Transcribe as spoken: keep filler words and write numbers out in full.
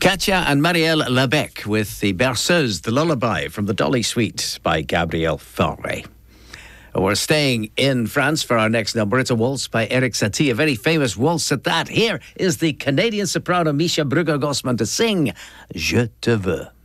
Katja and Marielle Lebec with the Berceuse, the Lullaby from the Dolly Suite by Gabriel Fauré. We're staying in France for our next number. It's a waltz by Erik Satie, a very famous waltz at that. Here is the Canadian soprano Misha Brugger-Gossman to sing Je te veux.